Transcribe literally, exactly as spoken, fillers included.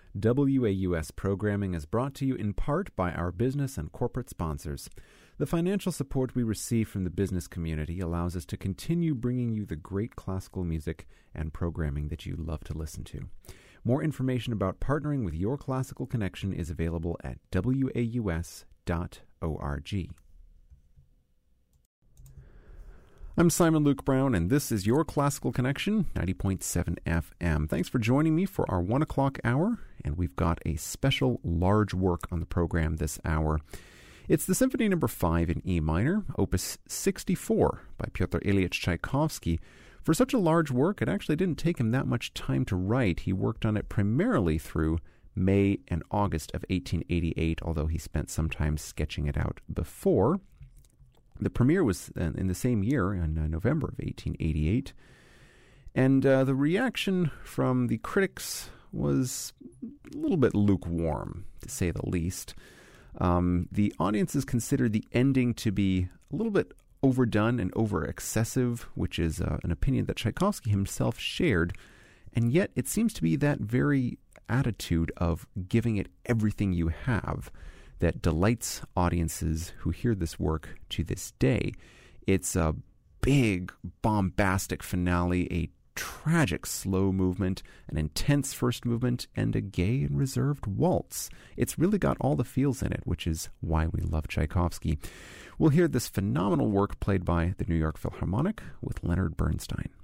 W A U S programming is brought to you in part by our business and corporate sponsors. The financial support we receive from the business community allows us to continue bringing you the great classical music and programming that you love to listen to. More information about partnering with Your Classical Connection is available at W A U S dot org. I'm Simon Luke Brown, and this is Your Classical Connection, ninety point seven F M. Thanks for joining me for our one o'clock hour, and we've got a special large work on the program this hour. It's the Symphony Number five in E minor, Opus sixty-four by Pyotr Ilyich Tchaikovsky. For such a large work, it actually didn't take him that much time to write. He worked on it primarily through May and August of eighteen eighty-eight, although he spent some time sketching it out before. The premiere was in the same year, in uh, November of eighteen eighty-eight, and uh, the reaction from the critics was a little bit lukewarm, to say the least. Um, the audiences considered the ending to be a little bit overdone and over-excessive, which is uh, an opinion that Tchaikovsky himself shared, and yet it seems to be that very attitude of giving it everything you have that delights audiences who hear this work to this day. It's a big, bombastic finale, a tragic slow movement, an intense first movement, and a gay and reserved waltz. It's really got all the feels in it, which is why we love Tchaikovsky. We'll hear this phenomenal work played by the New York Philharmonic with Leonard Bernstein.